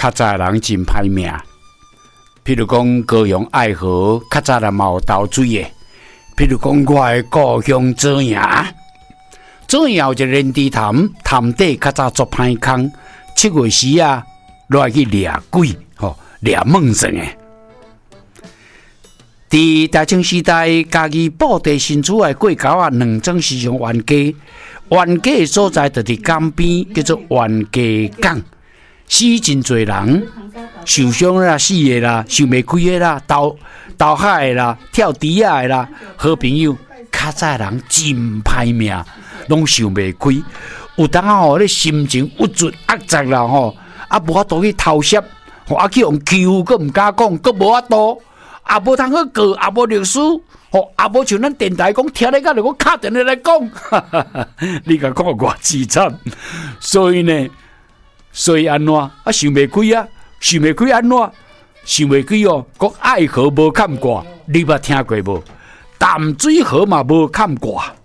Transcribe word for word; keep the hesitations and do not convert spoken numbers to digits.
较早人真歹命。譬如讲高雄爱河，较早人嘛有倒水的。譬如讲我的故乡左营，左营有一个莲池潭，潭底较早做歹空，七月时啊，落去掠鬼，吼掠梦神的。伫大清时代，家己布地新厝的过沟啊，两种时常冤家，冤家的所在就伫江边，叫做冤家港。死真侪人，受伤啦、死的啦、想袂开的啦、投投海的啦、跳池仔的啦，好朋友，较早人真歹命，拢想袂开。有当啊吼，你心情郁卒压杂啦吼，啊无法度去偷窃，吼啊去用求，佫毋敢讲，佫无法度，啊无通去告，啊无律师，吼啊无像咱电台讲，听咧甲就讲敲电话来讲，哈哈哈！你甲看偌凄惨，所以呢。所以安怎啊？想袂开啊！想袂开安怎？想袂开哦！讲爱河无坎挂，你捌听过无？淡水河嘛无坎挂。